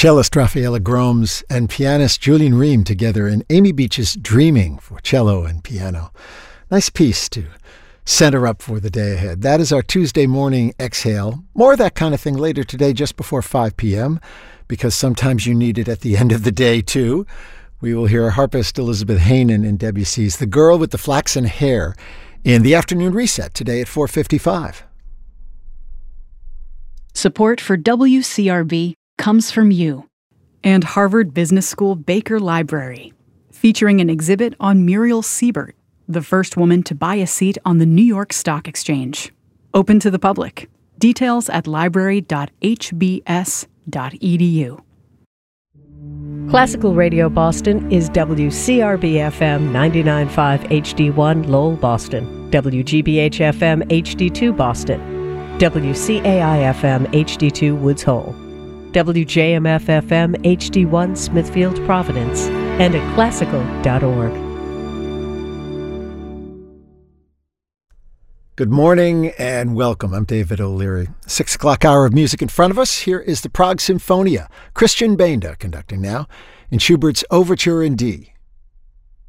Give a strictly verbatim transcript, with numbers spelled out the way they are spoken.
Cellist Rafaela Gromes and pianist Julian Ream together in Amy Beach's Dreaming for cello and piano. Nice piece to center up for the day ahead. That is our Tuesday morning exhale. More of that kind of thing later today just before five p.m. because sometimes you need it at the end of the day too. We will hear harpist Elizabeth Heynen in Debussy's The Girl with the Flaxen Hair in the afternoon reset today at four fifty-five. Support for W C R B comes from you and Harvard Business School Baker Library, featuring an exhibit on Muriel Siebert, the first woman to buy a seat on the New York Stock Exchange. Open to the public. Details at library dot h b s dot e d u. Classical Radio Boston is W C R B F M ninety-nine point five H D one Lowell, Boston, W G B H F M H D two Boston, W C A I F M H D two Woods Hole, W J M F F M H D one Smithfield, Providence, and at classical dot org. Good morning and welcome. I'm David O'Leary. Six o'clock hour of music in front of us. Here is the Prague Sinfonia. Christian Benda conducting now in Schubert's Overture in D.